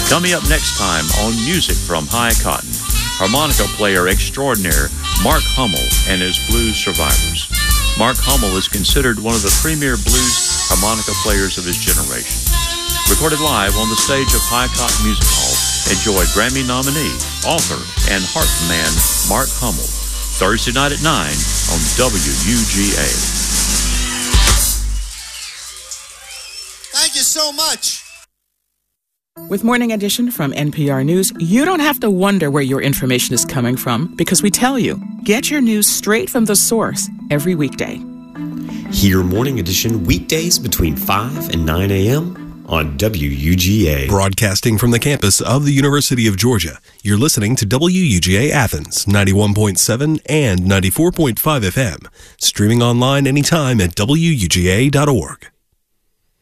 Coming up next time on Music from High Cotton, harmonica player extraordinaire Mark Hummel and his Blues Survivors. Mark Hummel is considered one of the premier blues harmonica players of his generation. Recorded live on the stage of High Cotton Music Hall, enjoy Grammy nominee, author, and heart man Mark Hummel, Thursday night at 9 on WUGA. Thank you so much. With Morning Edition from NPR News, you don't have to wonder where your information is coming from because we tell you. Get your news straight from the source every weekday. Hear Morning Edition weekdays between 5 and 9 a.m. on WUGA. Broadcasting from the campus of the University of Georgia, you're listening to WUGA Athens, 91.7 and 94.5 FM. Streaming online anytime at WUGA.org.